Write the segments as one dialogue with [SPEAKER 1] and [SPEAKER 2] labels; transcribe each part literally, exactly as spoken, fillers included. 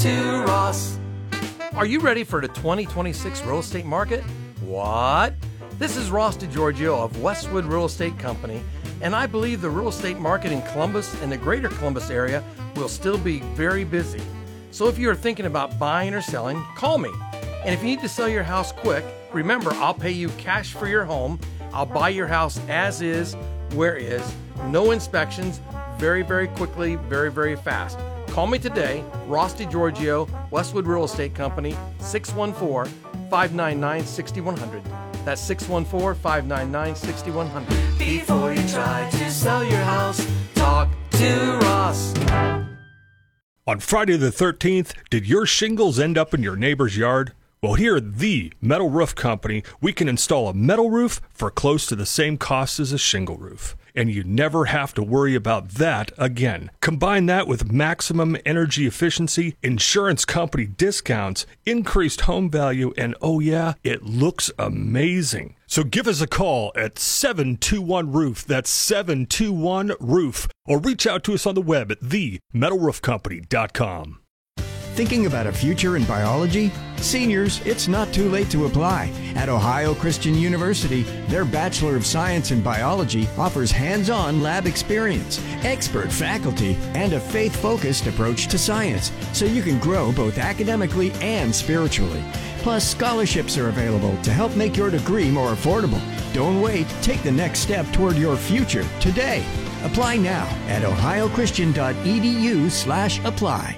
[SPEAKER 1] to Ross. Are you ready for the twenty twenty-six real estate market? What? This is Ross DiGiorgio of Westwood Real Estate Company, and I believe the real estate market in Columbus and the greater Columbus area will still be very busy. So if you're thinking about buying or selling, call me. And if you need to sell your house quick, remember, I'll pay you cash for your home. I'll buy your house as is, where is, no inspections, very, very quickly, very, very fast. Call me today, Ross DiGiorgio, Westwood Real Estate Company, six one four, five nine nine, six one zero zero. That's six one four, five nine nine, six one zero zero. Before you try to sell your house, talk to Ross.
[SPEAKER 2] On Friday the thirteenth, did your shingles end up in your neighbor's yard? Well, here at the Metal Roof Company, we can install a metal roof for close to the same cost as a shingle roof. And you never have to worry about that again. Combine that with maximum energy efficiency, insurance company discounts, increased home value, and oh yeah, it looks amazing. So give us a call at seven two one roof. That's seven two one roof. Or reach out to us on the web at the metal roof company dot com.
[SPEAKER 3] Thinking about a future in biology? Seniors, it's not too late to apply. At Ohio Christian University, their Bachelor of Science in Biology offers hands-on lab experience, expert faculty, and a faith-focused approach to science, so you can grow both academically and spiritually. Plus, scholarships are available to help make your degree more affordable. Don't wait. Take the next step toward your future today. Apply now at ohio christian dot e d u slash apply.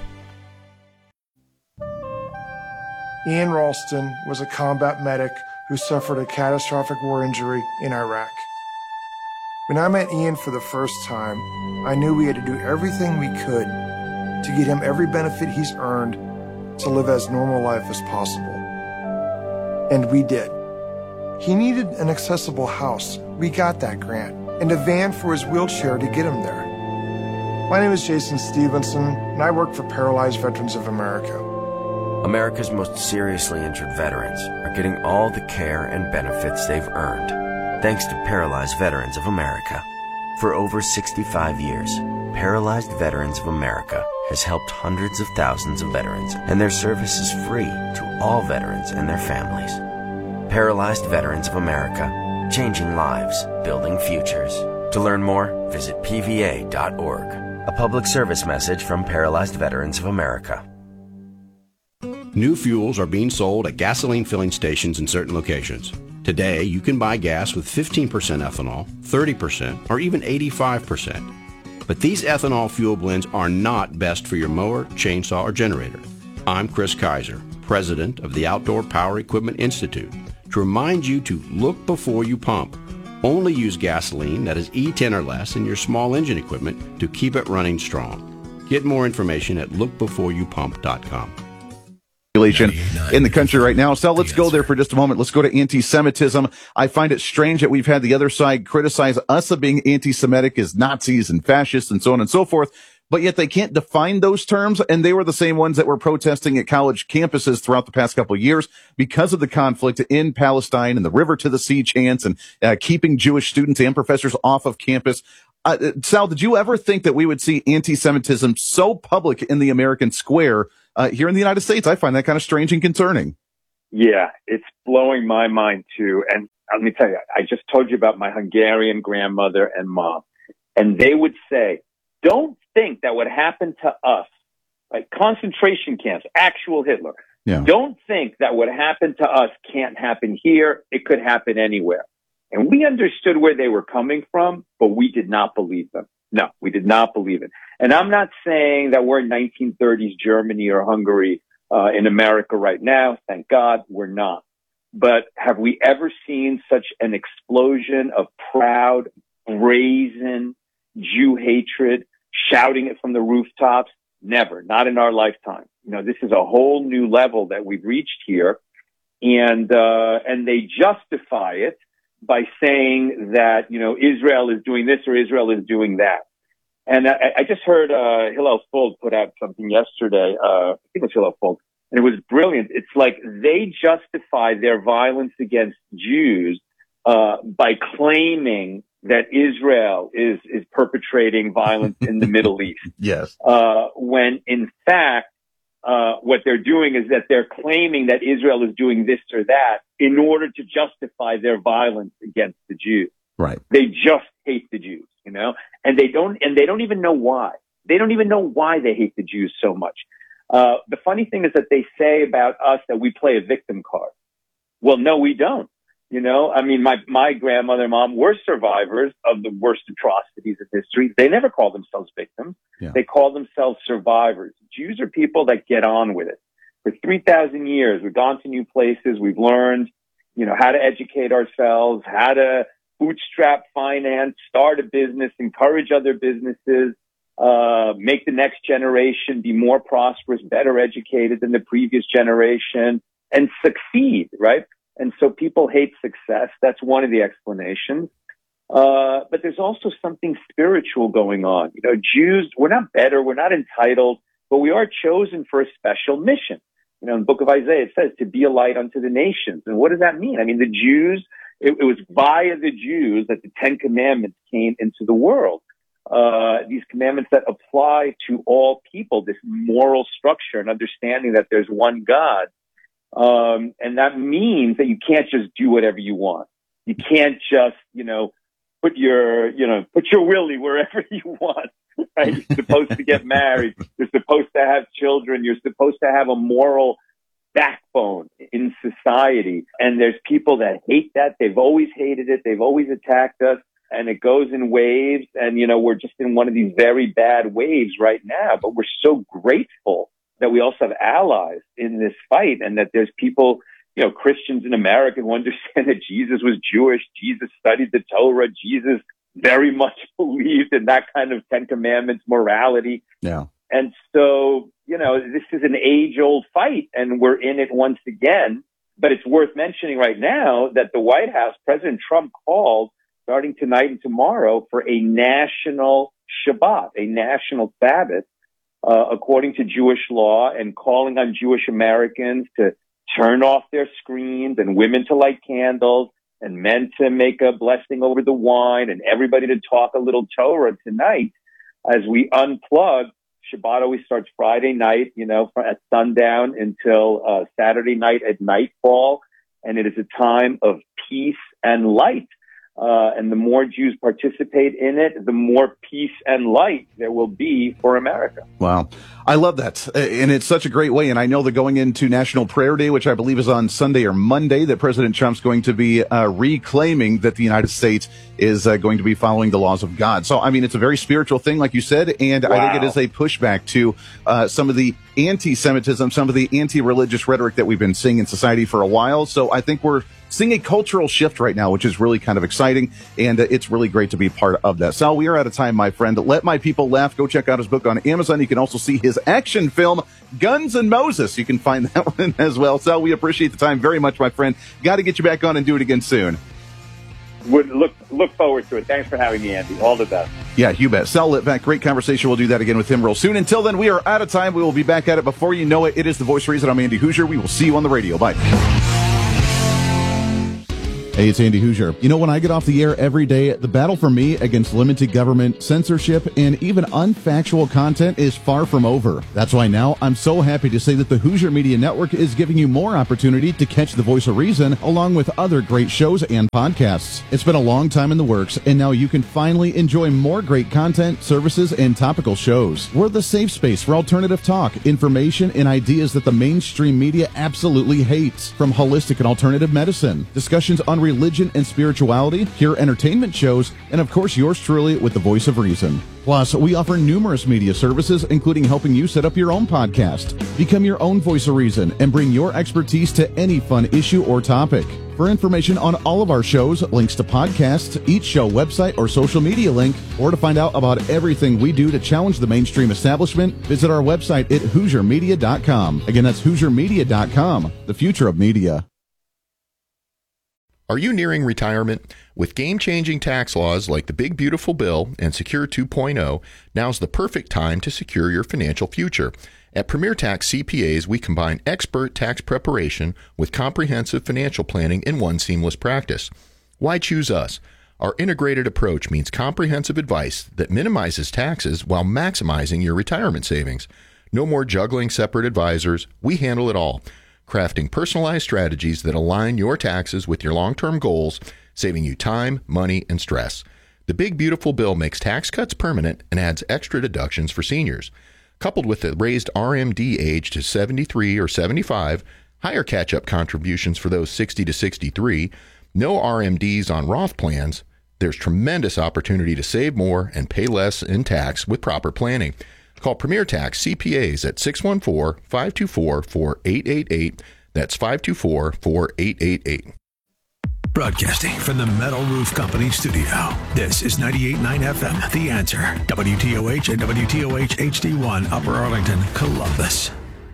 [SPEAKER 4] Ian Ralston was a combat medic who suffered a catastrophic war injury in Iraq. When I met Ian for the first time, I knew we had to do everything we could to get him every benefit he's earned to live as normal life as possible. And we did. He needed an accessible house. We got that grant, and a van for his wheelchair to get him there. My name is Jason Stevenson, and I work for Paralyzed Veterans of America.
[SPEAKER 5] America's most seriously injured veterans are getting all the care and benefits they've earned, thanks to Paralyzed Veterans of America. For over sixty-five years, Paralyzed Veterans of America has helped hundreds of thousands of veterans, and their service is free to all veterans and their families. Paralyzed Veterans of America, changing lives, building futures. To learn more, visit P V A dot org. A public service message from Paralyzed Veterans of America.
[SPEAKER 6] New fuels are being sold at gasoline filling stations in certain locations. Today, you can buy gas with fifteen percent ethanol, thirty percent, or even eighty-five percent. But these ethanol fuel blends are not best for your mower, chainsaw, or generator. I'm Chris Kaiser, president of the Outdoor Power Equipment Institute, to remind you to look before you pump. Only use gasoline that is E ten or less in your small engine equipment to keep it running strong. Get more information at look before you pump dot com.
[SPEAKER 7] In the country right now. So let's go there for just a moment. Let's go to anti-Semitism. I find it strange that we've had the other side criticize us of being anti-Semitic as Nazis and fascists and so on and so forth, but yet they can't define those terms, and they were the same ones that were protesting at college campuses throughout the past couple of years because of the conflict in Palestine and the river to the sea chants and uh, keeping Jewish students and professors off of campus. Uh, Sal, did you ever think that we would see anti-Semitism so public in the American square uh, here in the United States? I find that kind of strange and concerning.
[SPEAKER 8] Yeah, it's blowing my mind too. And let me tell you, I just told you about my Hungarian grandmother and mom, and they would say, don't think that what happened to us, like concentration camps, actual Hitler, yeah. Don't think that what happened to us can't happen here. It could happen anywhere. And we understood where they were coming from, but we did not believe them. No, we did not believe it. And I'm not saying that we're in nineteen thirties Germany or Hungary uh, in America right now. Thank God we're not. But have we ever seen such an explosion of proud, brazen Jew hatred, shouting it from the rooftops? Never, not in our lifetime. You know, this is a whole new level that we've reached here. And, uh, and they justify it by saying that, you know, Israel is doing this or Israel is doing that. And I, I just heard, uh, Hillel Fuld put out something yesterday. Uh, I think it was Hillel Fuld. And it was brilliant. It's like they justify their violence against Jews, uh, by claiming that Israel is, is perpetrating violence in the Middle East.
[SPEAKER 7] Yes.
[SPEAKER 8] Uh, when in fact, uh, what they're doing is that they're claiming that Israel is doing this or that in order to justify their violence against the Jews.
[SPEAKER 7] Right.
[SPEAKER 8] They just hate the Jews, you know, and they don't, and they don't even know why. They don't even know why they hate the Jews so much. Uh, the funny thing is that they say about us that we play a victim card. Well, no, we don't. You know, I mean, my, my grandmother and mom were survivors of the worst atrocities of history. They never called themselves victims.
[SPEAKER 7] Yeah.
[SPEAKER 8] They call themselves survivors. Jews are people that get on with it. For three thousand years, we've gone to new places. We've learned, you know, how to educate ourselves, how to bootstrap finance, start a business, encourage other businesses, uh, make the next generation be more prosperous, better educated than the previous generation, and succeed, right? And so people hate success. That's one of the explanations. Uh, but there's also something spiritual going on. You know, Jews, we're not better, we're not entitled, but we are chosen for a special mission. You know, in the book of Isaiah, it says to be a light unto the nations. And what does that mean? I mean, the Jews, it, it was via the Jews that the Ten Commandments came into the world. Uh, these commandments that apply to all people, this moral structure and understanding that there's one God. Um, and that means that you can't just do whatever you want. You can't just, you know, put your, you know, put your willy wherever you want, right? You're supposed to get married. You're supposed to have children. You're supposed to have a moral backbone in society. And there's people that hate that. They've always hated it. They've always attacked us. And it goes in waves. And, you know, we're just in one of these very bad waves right now. But we're so grateful that we also have allies in this fight, and that there's people, you know, Christians in America who understand that Jesus was Jewish, Jesus studied the Torah, Jesus very much believed in that kind of Ten Commandments morality.
[SPEAKER 7] Yeah.
[SPEAKER 8] And so, you know, this is an age-old fight, and we're in it once again. But it's worth mentioning right now that the White House, President Trump called, starting tonight and tomorrow, for a national Shabbat, a national Sabbath, Uh, according to Jewish law, and calling on Jewish Americans to turn off their screens, and women to light candles, and men to make a blessing over the wine, and everybody to talk a little Torah tonight as we unplug. Shabbat always starts Friday night, you know, at sundown until uh, Saturday night at nightfall, and it is a time of peace and light. Uh, and the more Jews participate in it, the more peace and light there will be for America.
[SPEAKER 7] Wow. I love that. And it's such a great way. And I know that going into National Prayer Day, which I believe is on Sunday or Monday, that President Trump's going to be uh, reclaiming that the United States is uh, going to be following the laws of God. So, I mean, it's a very spiritual thing, like you said. And wow. I think it is a pushback to uh, some of the anti-Semitism, some of the anti-religious rhetoric that we've been seeing in society for a while. So I think we're seeing a cultural shift right now, which is really kind of exciting, and uh, it's really great to be part of that. Sal, we are out of time, my friend. Let My People Laugh. Go check out his book on Amazon. You can also see his action film, Guns and Moses. You can find that one as well. Sal, we appreciate the time very much, my friend. Got to get you back on and do it again soon.
[SPEAKER 8] Would look look forward to it. Thanks for having me, Andy. All the best.
[SPEAKER 7] Yeah, you bet. Sal Litvak, great conversation. We'll do that again with him real soon. Until then, we are out of time. We will be back at it before you know it. It is The Voice of Reason. I'm Andy Hoosier. We will see you on the radio. Bye. Hey, it's Andy Hoosier. You know, when I get off the air every day, the battle for me against limited government, censorship, and even unfactual content is far from over. That's why now I'm so happy to say that the Hoosier Media Network is giving you more opportunity to catch the Voice of Reason along with other great shows and podcasts. It's been a long time in the works, and now you can finally enjoy more great content, services, and topical shows. We're the safe space for alternative talk, information, and ideas that the mainstream media absolutely hates. From holistic and alternative medicine, discussions on religion and spirituality, pure entertainment shows, and of course yours truly with the Voice of Reason. Plus, we offer numerous media services, including helping you set up your own podcast. Become your own Voice of Reason and bring your expertise to any fun issue or topic. For information on all of our shows, links to podcasts, each show website or social media link, or to find out about everything we do to challenge the mainstream establishment, visit our website at hoosier media dot com. Again, that's hoosier media dot com, the future of media.
[SPEAKER 9] Are you nearing retirement? With game-changing tax laws like the Big Beautiful Bill and Secure two point oh, now's the perfect time to secure your financial future. At Premier Tax C P As, we combine expert tax preparation with comprehensive financial planning in one seamless practice. Why choose us? Our integrated approach means comprehensive advice that minimizes taxes while maximizing your retirement savings. No more juggling separate advisors. We handle it all, crafting personalized strategies that align your taxes with your long-term goals, saving you time, money, and stress. The Big Beautiful Bill makes tax cuts permanent and adds extra deductions for seniors. Coupled with the raised R M D age to seventy-three or seventy-five, higher catch-up contributions for those sixty to sixty-three, no R M Ds on Roth plans, there's tremendous opportunity to save more and pay less in tax with proper planning. Call Premier Tax C P As at six one four, five two four, four eight eight eight. That's five two four, four eight eight eight.
[SPEAKER 10] Broadcasting from the Metal Roof Company studio. This is ninety-eight point nine F M, The Answer. W T O H and W T O H H D one, Upper Arlington, Columbus.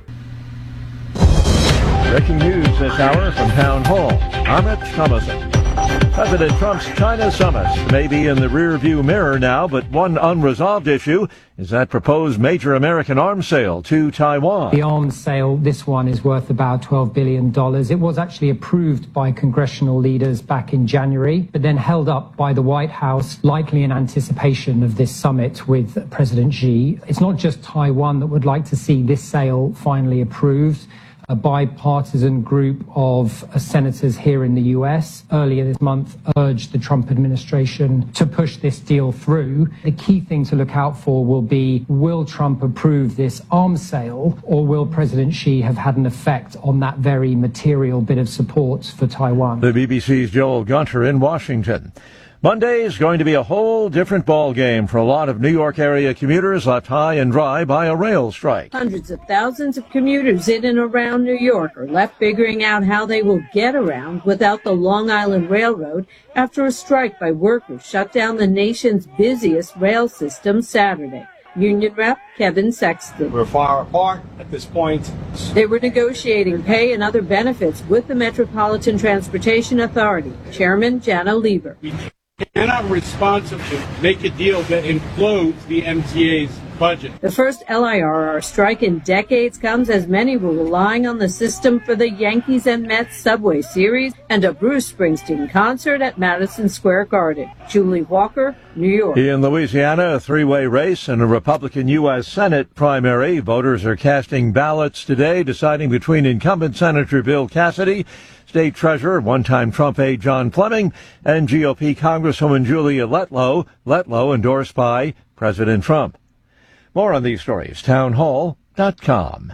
[SPEAKER 11] Breaking news this hour from Town Hall. Amit Thomason. President Trump's China summit may be in the rearview mirror now, but one unresolved issue is that proposed major American arms sale to Taiwan.
[SPEAKER 12] The arms sale, this one, is worth about twelve billion dollars. It was actually approved by congressional leaders back in January, but then held up by the White House, likely in anticipation of this summit with President Xi. It's not just Taiwan that would like to see this sale finally approved. A bipartisan group of senators here in the U S earlier this month urged the Trump administration to push this deal through. The key thing to look out for will be, will Trump approve this arms sale, or will President Xi have had an effect on that very material bit of support for Taiwan?
[SPEAKER 11] The B B C's Joel Gunter in Washington. Monday is going to be a whole different ball game for a lot of New York area commuters left high and dry by a rail strike.
[SPEAKER 13] Hundreds of thousands of commuters in and around New York are left figuring out how they will get around without the Long Island Railroad after a strike by workers shut down the nation's busiest rail system Saturday. Union rep Kevin Sexton.
[SPEAKER 14] We're far apart at this point.
[SPEAKER 13] They were negotiating pay and other benefits with the Metropolitan Transportation Authority. Chairman Janno Lieber.
[SPEAKER 14] We cannot responsibly make a deal that implodes the M T A's budget.
[SPEAKER 13] The first L I R R strike in decades comes as many were relying on the system for the Yankees and Mets Subway Series and a Bruce Springsteen concert at Madison Square Garden. Julie Walker, New York.
[SPEAKER 11] In Louisiana, a three-way race in a Republican U S Senate primary. Voters are casting ballots today, deciding between incumbent Senator Bill Cassidy, State Treasurer, one-time Trump aide John Fleming, and G O P Congresswoman Julia Letlow, Letlow endorsed by President Trump. More on these stories, town hall dot com.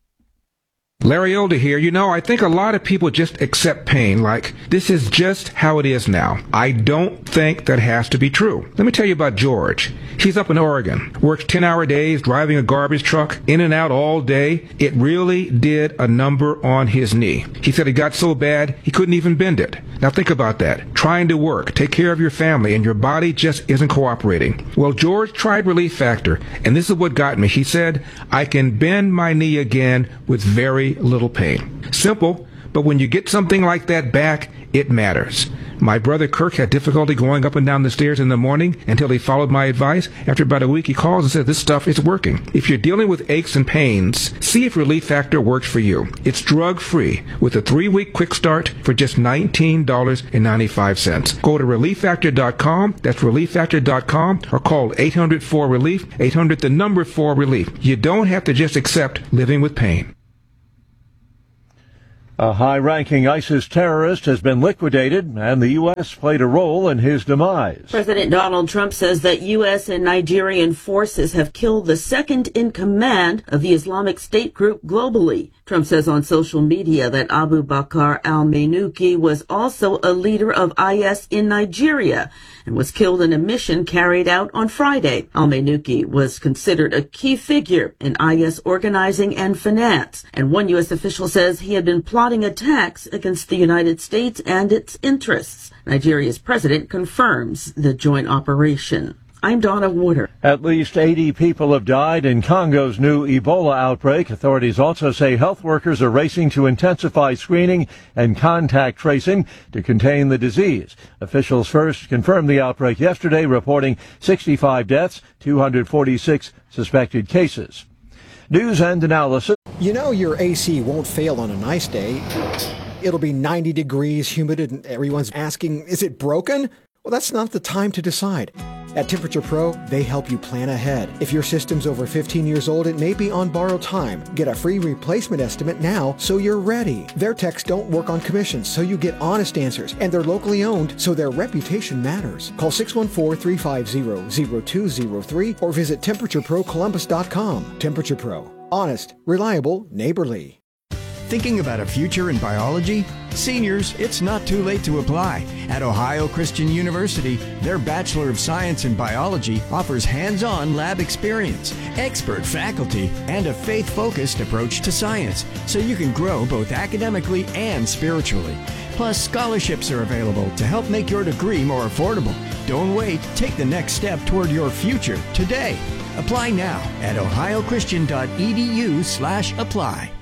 [SPEAKER 15] Larry Older here. You know, I think a lot of people just accept pain like this is just how it is now. I don't think that has to be true. Let me tell you about George. He's up in Oregon, works ten-hour days, driving a garbage truck, in and out all day. It really did a number on his knee. He said it got so bad he couldn't even bend it. Now think about that. Trying to work, take care of your family, and your body just isn't cooperating. Well, George tried Relief Factor, and this is what got me. He said, I can bend my knee again with very little pain. Simple, but when you get something like that back, it matters. My brother Kirk had difficulty going up and down the stairs in the morning until he followed my advice. After about a week, he calls and says, this stuff is working. If you're dealing with aches and pains, see if Relief Factor works for you. It's drug-free with a three-week quick start for just nineteen dollars and ninety-five cents. Go to relief factor dot com, that's relief factor dot com, or call eight hundred four relief, eight hundred the number four relief. You don't have to just accept living with pain.
[SPEAKER 11] A high-ranking ISIS terrorist has been liquidated, and the U S played a role in his demise.
[SPEAKER 16] President Donald Trump says that U S and Nigerian forces have killed the second-in-command of the Islamic State group globally. Trump says on social media that Abu Bakr al-Manuki was also a leader of I S in Nigeria and was killed in a mission carried out on Friday. Al-Manuki was considered a key figure in I S organizing and finance, and one U S official says he had been plotting attacks against the United States and its interests. Nigeria's president confirms the joint operation. I'm Donna Warder.
[SPEAKER 11] At least eighty people have died in Congo's new Ebola outbreak. Authorities also say health workers are racing to intensify screening and contact tracing to contain the disease. Officials first confirmed the outbreak yesterday, reporting sixty-five deaths, two hundred forty-six suspected cases. News and analysis.
[SPEAKER 17] You know your A C won't fail on a nice day. It'll be ninety degrees, humid, and everyone's asking, is it broken? Well, that's not the time to decide. At Temperature Pro, they help you plan ahead. If your system's over fifteen years old, it may be on borrowed time. Get a free replacement estimate now so you're ready. Their techs don't work on commissions, so you get honest answers. And they're locally owned, so their reputation matters. Call six one four, three five zero, zero two zero three or visit temperature pro columbus dot com. Temperature Pro. Honest, reliable, neighborly.
[SPEAKER 3] Thinking about a future in biology? Seniors, it's not too late to apply. At Ohio Christian University, their Bachelor of Science in Biology offers hands-on lab experience, expert faculty, and a faith-focused approach to science, so you can grow both academically and spiritually. Plus, scholarships are available to help make your degree more affordable. Don't wait. Take the next step toward your future today. Apply now at ohio christian dot e d u slash apply.